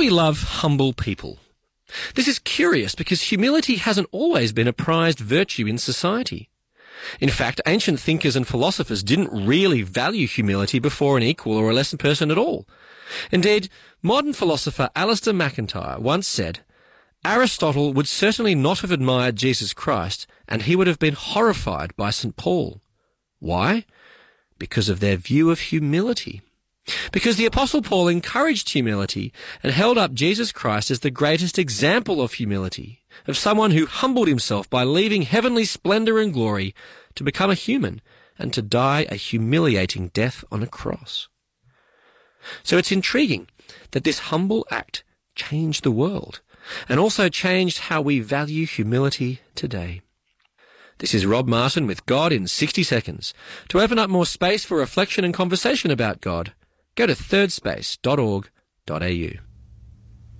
we love humble people? This is curious because humility hasn't always been a prized virtue in society. In fact, ancient thinkers and philosophers didn't really value humility before an equal or a lesser person at all. Indeed, modern philosopher Alistair MacIntyre once said, Aristotle would certainly not have admired Jesus Christ, and he would have been horrified by St. Paul. Why? Because of their view of humility. Because the Apostle Paul encouraged humility and held up Jesus Christ as the greatest example of humility, of someone who humbled himself by leaving heavenly splendor and glory to become a human and to die a humiliating death on a cross. So it's intriguing that this humble act changed the world and also changed how we value humility today. This is Rob Martin with God in 60 Seconds. To open up more space for reflection and conversation about God, go to thirdspace.org.au.